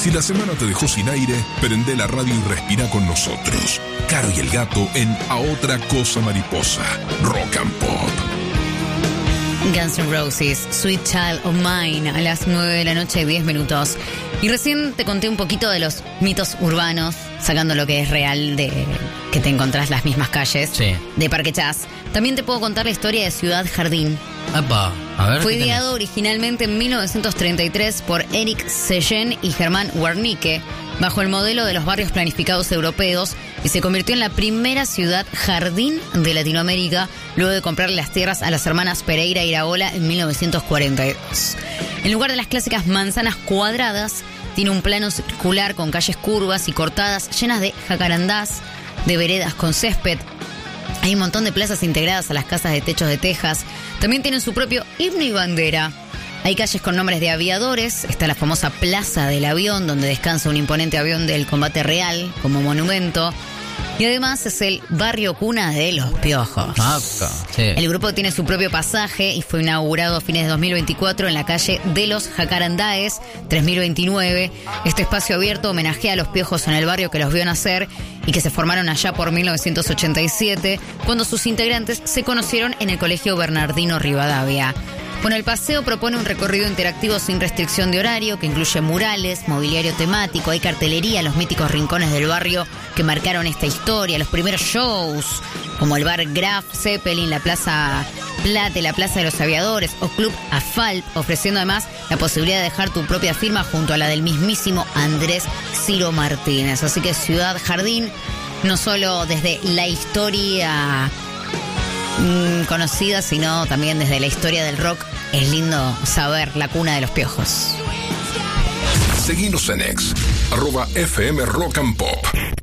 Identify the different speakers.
Speaker 1: Si la semana te dejó sin aire, prende la radio y respira con nosotros. Caro y el Gato en A Otra Cosa Mariposa. Rock and Pop.
Speaker 2: Guns N' Roses, Sweet Child of Mine, a las 9 de la noche, 10 minutos. Y recién te conté un poquito de los mitos urbanos, sacando lo que es real de que te encontrás las mismas calles,
Speaker 3: Sí.
Speaker 2: de Parque Chas. También te puedo contar la historia de Ciudad Jardín.
Speaker 3: Epa, a ver.
Speaker 2: Fue
Speaker 3: ¿qué tenés?
Speaker 2: ideado originalmente en 1933 por Eric Seyen y Germán Wernicke, bajo el modelo de los barrios planificados europeos, y se convirtió en la primera ciudad jardín de Latinoamérica, luego de comprarle las tierras a las hermanas Pereira Iraola en 1942. En lugar de las clásicas manzanas cuadradas, tiene un plano circular con calles curvas y cortadas, llenas de jacarandás, de veredas con césped. Hay un montón de plazas integradas a las casas de techos de tejas. También tienen su propio himno y bandera. Hay calles con nombres de aviadores. Está la famosa Plaza del Avión, donde descansa un imponente avión del combate real como monumento. Y además es el barrio cuna de Los Piojos.
Speaker 3: Acá, sí.
Speaker 2: El grupo tiene su propio pasaje y fue inaugurado a fines de 2024 en la calle de los Jacarandáes, 3029. Este espacio abierto homenajea a los piojos en el barrio que los vio nacer y que se formaron allá por 1987, cuando sus integrantes se conocieron en el Colegio Bernardino Rivadavia. Bueno, el paseo propone un recorrido interactivo sin restricción de horario, que incluye murales, mobiliario temático, hay cartelería en los míticos rincones del barrio que marcaron esta historia, los primeros shows, como el bar Graf Zeppelin, la Plaza Plate, la Plaza de los Aviadores o Club Asfalt, ofreciendo además la posibilidad de dejar tu propia firma junto a la del mismísimo Andrés Ciro Martínez. Así que Ciudad Jardín, no solo desde la historia conocida, sino también desde la historia del rock. Es lindo saber la cuna de los piojos.
Speaker 1: Seguinos en X, @FM Rock and Pop.